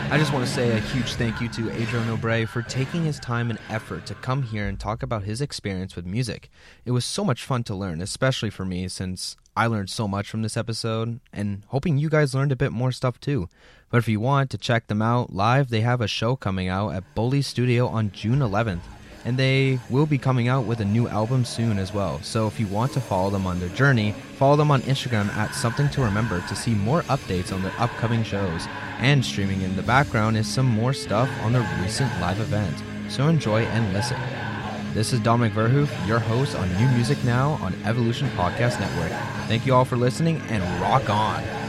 I just want to say a huge thank you to Adrian Obrey for taking his time and effort to come here and talk about his experience with music. It was so much fun to learn, especially for me, since I learned so much from this episode, and hoping you guys learned a bit more stuff too. But if you want to check them out live, they have a show coming out at Bully Studio on June 11th. And they will be coming out with a new album soon as well. So if you want to follow them on their journey, follow them on Instagram at Something to Remember to see more updates on their upcoming shows. And streaming in the background is some more stuff on their recent live event. So enjoy and listen. This is Dominic Verhoef, your host on New Music Now on Evolution Podcast Network. Thank you all for listening and rock on!